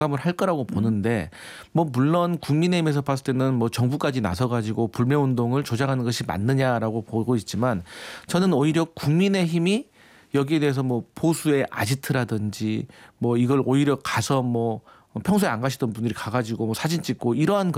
감을 할 거라고 보는데 뭐 물론 국민의힘에서 봤을 때는 뭐 정부까지 나서 가지고 불매운동을 조장하는 것이 맞느냐라고 보고 있지만 저는 오히려 국민의힘이 여기에 대해서 뭐 보수의 아지트라든지 뭐 이걸 오히려 가서 뭐 평소에 안 가시던 분들이 가가지고 뭐 사진 찍고 이러한